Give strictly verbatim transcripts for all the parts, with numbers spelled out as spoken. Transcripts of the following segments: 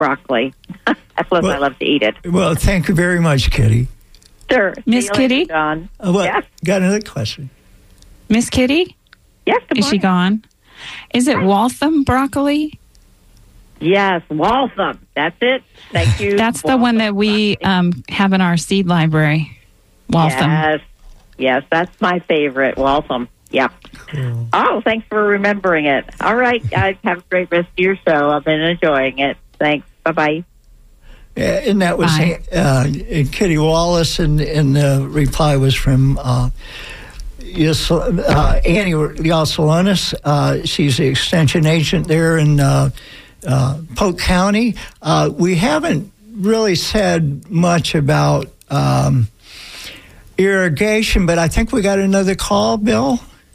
broccoli. Plus, well, I love to eat it. Well, thank you very much, Kitty. Sure. Miss Kitty? John. Uh, well, yes. Got another question. Miss Kitty? Yes, good Is she morning. gone? Is it Waltham broccoli? Yes, Waltham. That's it. Thank you. That's the Waltham one that we um, have in our seed library. Waltham. Yes. Yes, that's my favorite, Waltham. Yeah. Cool. Oh, thanks for remembering it. All right, guys, have a great rest of your show. I've been enjoying it. Thanks. Bye-bye. Yeah, and that was uh, Kitty Wallace, and, and the reply was from uh, yes, uh, Annie Yasolonis. Uh, she's the extension agent there in uh, uh, Polk County. Uh, we haven't really said much about um, irrigation, but I think we got another call, Bill.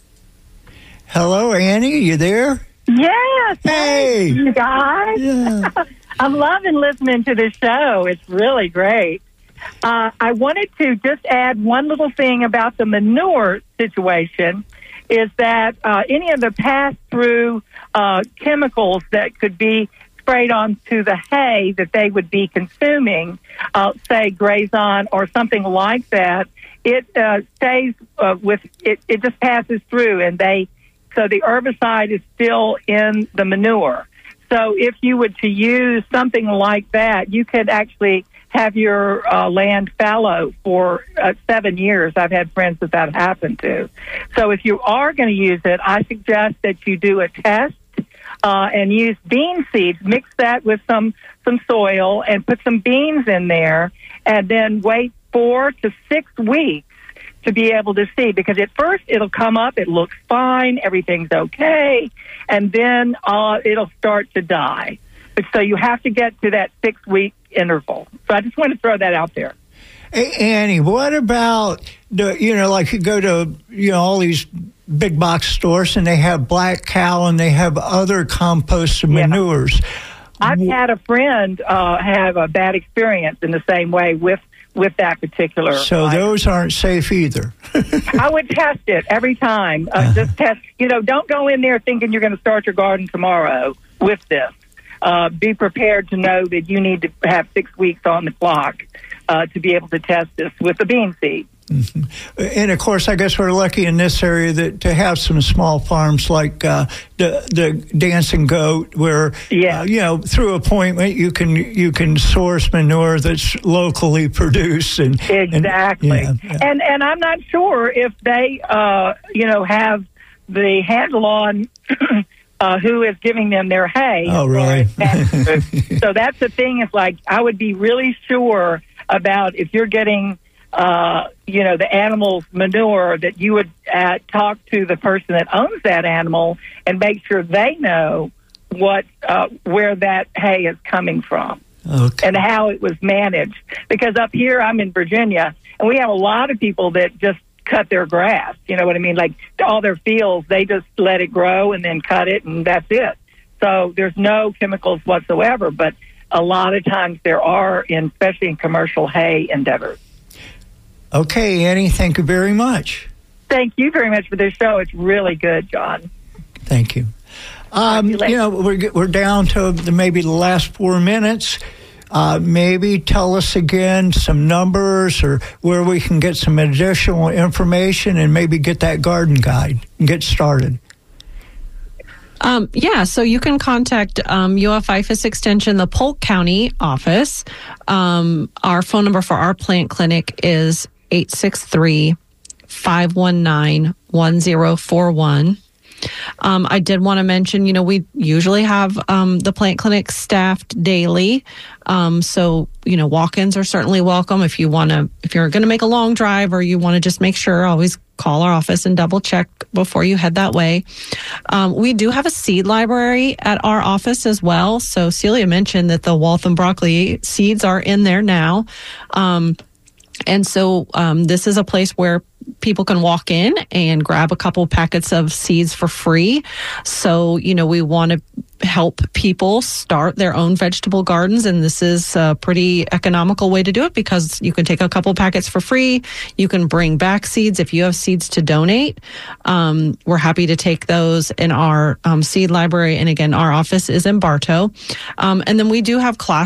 Hello, Annie, you there? Yes. Hey. You guys. Yeah. I'm loving listening to this show. It's really great. Uh, I wanted to just add one little thing about the manure situation, is that uh, any of the pass-through uh, chemicals that could be sprayed onto the hay that they would be consuming, uh, say Grazon or something like that, it uh, stays uh, with, it, it just passes through, and they, so the herbicide is still in the manure. So if you were to use something like that, you could actually have your uh, land fallow for uh, seven years. I've had friends that that happened to. So if you are going to use it, I suggest that you do a test uh, and use bean seeds. Mix that with some, some soil and put some beans in there, and then wait four to six weeks to be able to see, because at first it'll come up, it looks fine, everything's okay, and then uh, it'll start to die. But so you have to get to that six-week interval. So I just want to throw that out there. Hey, Annie, what about, the, you know, like you go to, you know, all these big box stores and they have Black Cow and they have other compost and Yeah. manures. I've had a friend uh, have a bad experience in the same way with with that particular. So item. those aren't safe either. I would test it every time. Uh, just test. You know, don't go in there thinking you're going to start your garden tomorrow with this. Uh, be prepared to know that you need to have six weeks on the clock uh, to be able to test this with the bean seed. Mm-hmm. And of course, I guess we're lucky in this area that to have some small farms like uh, the the Dancing Goat, where Yeah. uh, you know, through appointment you can you can source manure that's locally produced and Exactly. And, yeah, yeah. and and I'm not sure if they uh, you know have the handle on. Uh, who is giving them their hay. Oh, really? So that's the thing, is like, I would be really sure about if you're getting, uh, you know, the animal's manure, that you would uh, talk to the person that owns that animal and make sure they know what, uh, where that hay is coming from. Okay. And how it was managed. Because up here, I'm in Virginia, and we have a lot of people that just cut their grass. You know what I mean? Like all their fields, they just let it grow and then cut it, and that's it. So there's no chemicals whatsoever, but a lot of times there are, in, especially in commercial hay endeavors. Okay, Annie, thank you very much. Thank you very much for this show. It's really good, John. Thank you. Um, you you know, we're we're down to the, maybe the last four minutes. Uh, maybe tell us again some numbers or where we can get some additional information and maybe get that garden guide and get started. Um, yeah, so you can contact um, U F I F A S Extension, the Polk County office. Um, our phone number for our plant clinic is eight six three, five one nine, one zero four one. Um, I did want to mention, you know, we usually have um, the plant clinic staffed daily. Um, so, you know, walk-ins are certainly welcome. If you want to, if you're going to make a long drive or you want to just make sure, always call our office and double check before you head that way. Um, we do have a seed library at our office as well. So Celia mentioned that the Waltham broccoli seeds are in there now. Um, And so um, this is a place where people can walk in and grab a couple packets of seeds for free. So, you know, we want to help people start their own vegetable gardens, and this is a pretty economical way to do it because you can take a couple packets for free. You can bring back seeds if you have seeds to donate. Um, we're happy to take those in our um, seed library, and again, our office is in Bartow. Um, and then we do have classes